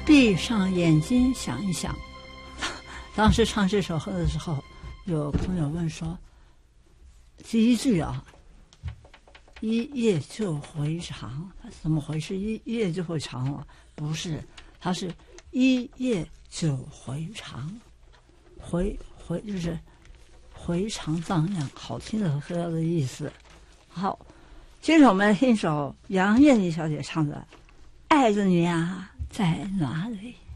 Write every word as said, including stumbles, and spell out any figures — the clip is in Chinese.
闭上眼睛想一想。当时唱这首歌的时候，有朋友问说，第一句啊，一夜就回肠，怎么回事？一夜就回肠了？不是，它是一夜就回肠，回回就是回肠荡漾，好听的歌的意思。好，接着我们听首杨燕妮小姐唱的《爱着你啊，在哪里》。